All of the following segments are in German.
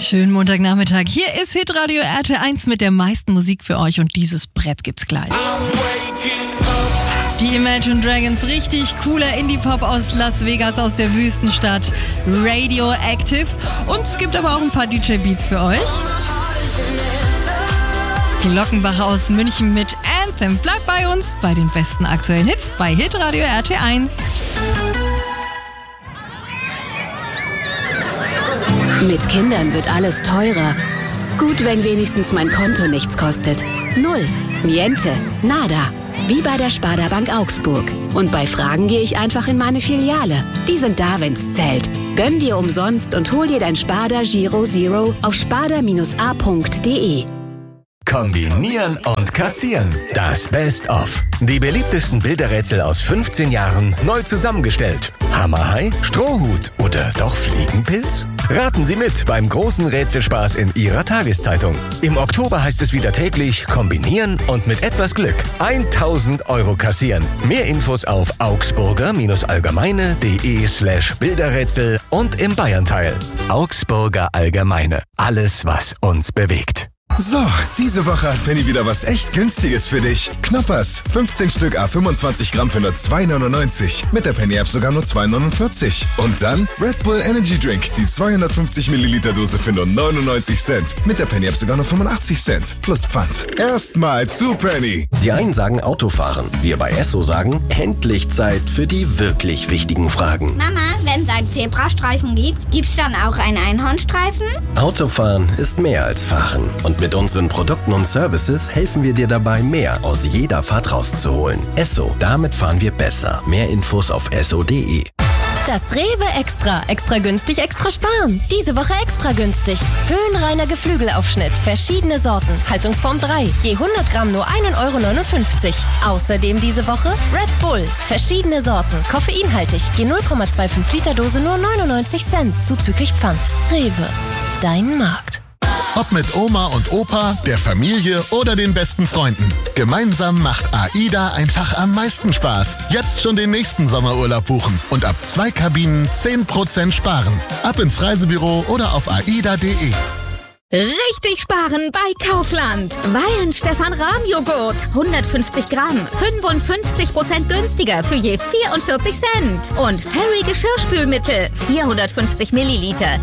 Schönen Montagnachmittag. Hier ist Hitradio RT1 mit der meisten Musik für euch und dieses Brett gibt's gleich. Die Imagine Dragons, richtig cooler Indie-Pop aus Las Vegas, aus der Wüstenstadt. Radioactive. Und es gibt aber auch ein paar DJ-Beats für euch. Glockenbach aus München mit Anthem. Bleibt bei uns bei den besten aktuellen Hits bei Hitradio RT1. Mit Kindern wird alles teurer. Gut, wenn wenigstens mein Konto nichts kostet. Null, niente, nada. Wie bei der Sparda Bank Augsburg. Und bei Fragen gehe ich einfach in meine Filiale. Die sind da, wenn's zählt. Gönn dir umsonst und hol dir dein Sparda Giro Zero auf sparda-a.de. Kombinieren und kassieren. Das Best-of. Die beliebtesten Bilderrätsel aus 15 Jahren neu zusammengestellt. Hammerhai, Strohhut oder doch Fliegenpilz? Raten Sie mit beim großen Rätselspaß in Ihrer Tageszeitung. Im Oktober heißt es wieder täglich kombinieren und mit etwas Glück 1.000 € kassieren. Mehr Infos auf augsburger-allgemeine.de/Bilderrätsel und im Bayernteil. Augsburger Allgemeine. Alles, was uns bewegt. So, diese Woche hat Penny wieder was echt Günstiges für dich. Knoppers, 15 Stück à 25 Gramm für nur 2,99. Mit der Penny-App sogar nur 2,49. Und dann Red Bull Energy Drink, die 250 Milliliter Dose für nur 99 Cent. Mit der Penny-App sogar nur 85 Cent. Plus Pfand. Erstmal zu Penny. Die einen sagen Autofahren. Wir bei Esso sagen, endlich Zeit für die wirklich wichtigen Fragen. Mama, wenn es einen Zebrastreifen gibt, gibt's dann auch einen Einhornstreifen? Autofahren ist mehr als Fahren. Und mit unseren Produkten und Services helfen wir dir dabei, mehr aus jeder Fahrt rauszuholen. Esso, damit fahren wir besser. Mehr Infos auf esso.de. Das Rewe Extra. Extra günstig, extra sparen. Diese Woche extra günstig. Höhenreiner Geflügelaufschnitt. Verschiedene Sorten. Haltungsform 3. Je 100 Gramm nur 1,59 €. Außerdem diese Woche Red Bull. Verschiedene Sorten. Koffeinhaltig. Je 0,25 Liter Dose nur 99 Cent. Zuzüglich Pfand. Rewe. Dein Markt. Ob mit Oma und Opa, der Familie oder den besten Freunden. Gemeinsam macht AIDA einfach am meisten Spaß. Jetzt schon den nächsten Sommerurlaub buchen und ab 2 Kabinen 10% sparen. Ab ins Reisebüro oder auf aida.de. Richtig sparen bei Kaufland. Weihenstephan-Rahm-Joghurt. 150 Gramm. 55% günstiger für je 44 Cent. Und Fairy Geschirrspülmittel. 450 Milliliter.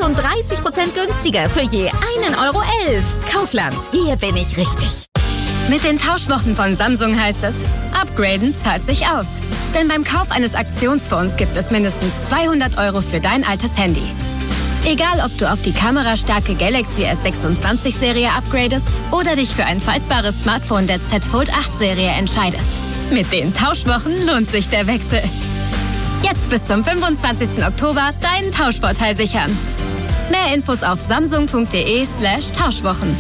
36% günstiger für je 1,11 €. Kaufland. Hier bin ich richtig. Mit den Tauschwochen von Samsung heißt es, upgraden zahlt sich aus. Denn beim Kauf eines Aktionsphones gibt es mindestens 200 € für dein altes Handy. Egal, ob du auf die kamerastarke Galaxy S26-Serie upgradest oder dich für ein faltbares Smartphone der Z Fold 8-Serie entscheidest. Mit den Tauschwochen lohnt sich der Wechsel. Jetzt bis zum 25. Oktober deinen Tauschvorteil sichern. Mehr Infos auf samsung.de/Tauschwochen.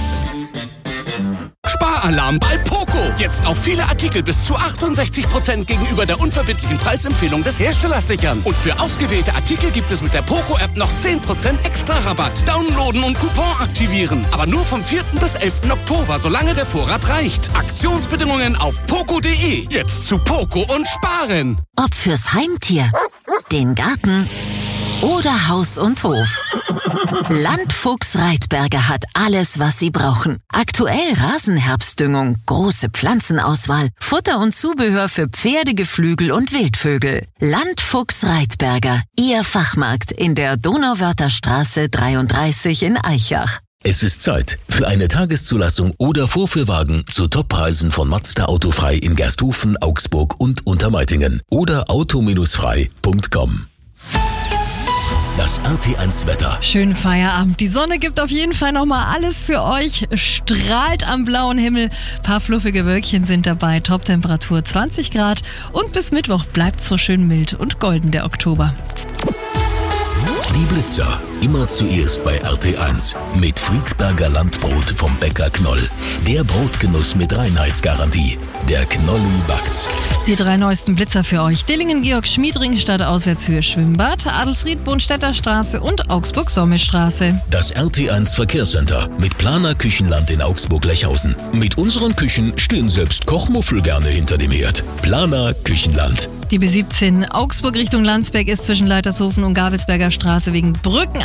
Sparalarm bei Poco. Jetzt auf viele Artikel bis zu 68% gegenüber der unverbindlichen Preisempfehlung des Herstellers sichern. Und für ausgewählte Artikel gibt es mit der Poco-App noch 10% extra Rabatt. Downloaden und Coupon aktivieren. Aber nur vom 4. bis 11. Oktober, solange der Vorrat reicht. Aktionsbedingungen auf poco.de. Jetzt zu Poco und sparen. Ob fürs Heimtier, den Garten oder Haus und Hof. Landfuchs Reitberger hat alles, was Sie brauchen. Aktuell Rasenherbstdüngung, große Pflanzenauswahl, Futter und Zubehör für Pferde, Geflügel und Wildvögel. Landfuchs Reitberger, Ihr Fachmarkt in der Donauwörtherstraße 33 in Aichach. Es ist Zeit für eine Tageszulassung oder Vorführwagen zu Toppreisen von Mazda Autofrei in Gersthofen, Augsburg und Untermeitingen oder auto-frei.com. Das RT1-Wetter. Schönen Feierabend. Die Sonne gibt auf jeden Fall nochmal alles für euch. Strahlt am blauen Himmel. Paar fluffige Wölkchen sind dabei. Toptemperatur 20 Grad. Und bis Mittwoch bleibt's so schön mild und golden der Oktober. Die Blitzer. Immer zuerst bei RT1. Mit Friedberger Landbrot vom Bäcker Knoll. Der Brotgenuss mit Reinheitsgarantie. Der Knolli backt's. Die 3 neuesten Blitzer für euch. Dillingen-Georg-Schmied-Ringstadt Auswärtshöhe Schwimmbad, Adelsried-Bonstädter Straße und Augsburg-Sommelstraße. Das RT1 Verkehrscenter mit Planer Küchenland in Augsburg-Lechhausen. Mit unseren Küchen stehen selbst Kochmuffel gerne hinter dem Herd. Planer Küchenland. Die B17 Augsburg Richtung Landsberg ist zwischen Leitershofen und Gabelsberger Straße wegen Brückenarbeiten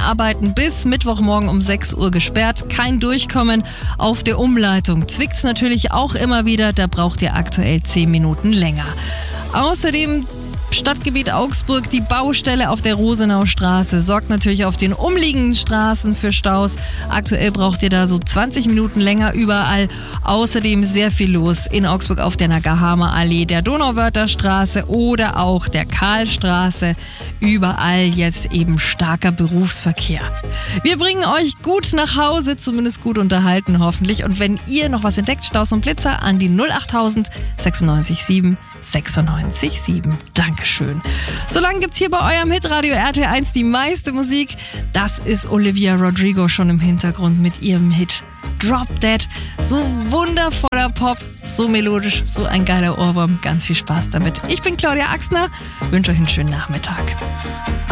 Arbeiten bis Mittwochmorgen um 6 Uhr gesperrt. Kein Durchkommen auf der Umleitung. Zwickt's natürlich auch immer wieder, da braucht ihr aktuell 10 Minuten länger. Außerdem Stadtgebiet Augsburg, die Baustelle auf der Rosenaustraße sorgt natürlich auf den umliegenden Straßen für Staus. Aktuell braucht ihr da so 20 Minuten länger überall. Außerdem sehr viel los in Augsburg auf der Nagahamer Allee, der Donauwörtherstraße oder auch der Karlstraße. Überall jetzt eben starker Berufsverkehr. Wir bringen euch gut nach Hause, zumindest gut unterhalten hoffentlich. Und wenn ihr noch was entdeckt, Staus und Blitzer an die 08000 96 7 96 7. Dankeschön. Solange gibt's hier bei eurem Hitradio RTL1 die meiste Musik. Das ist Olivia Rodrigo schon im Hintergrund mit ihrem Hit Drop Dead. So wundervoller Pop, so melodisch, so ein geiler Ohrwurm. Ganz viel Spaß damit. Ich bin Claudia Axner, wünsche euch einen schönen Nachmittag.